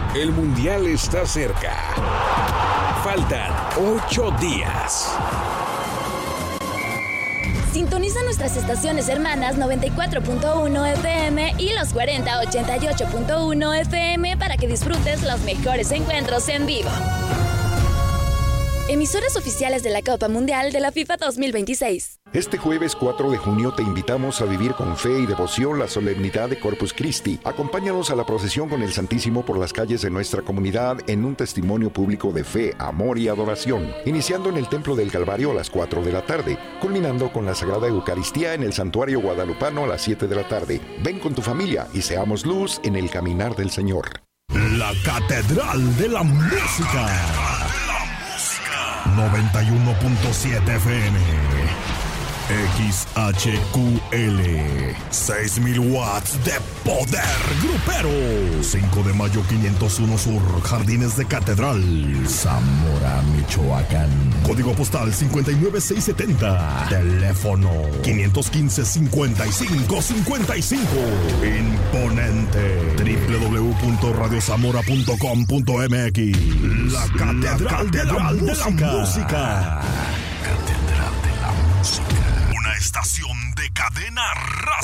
El Mundial está cerca. Faltan 8 días. Sintoniza nuestras estaciones hermanas 94.1 FM y los 4088.1 FM para que disfrutes los mejores encuentros en vivo. Emisoras oficiales de la Copa Mundial de la FIFA 2026. Este jueves 4 de junio te invitamos a vivir con fe y devoción la solemnidad de Corpus Christi. Acompáñanos a la procesión con el Santísimo por las calles de nuestra comunidad en un testimonio público de fe, amor y adoración, iniciando en el Templo del Calvario a las 4 de la tarde, culminando con la Sagrada Eucaristía en el Santuario Guadalupano a las 7 de la tarde. Ven con tu familia y seamos luz en el caminar del Señor. La Catedral de la Música. 91.7 FM. XHQL 6,000 watts de poder grupero. 5 de mayo 501 Sur, Jardines de Catedral, Zamora, Michoacán. Código postal 59670. Teléfono 515-5555. Imponente. www.radiozamora.com.mx. La Catedral de la Música. Catedral de la Música. Una estación de cadena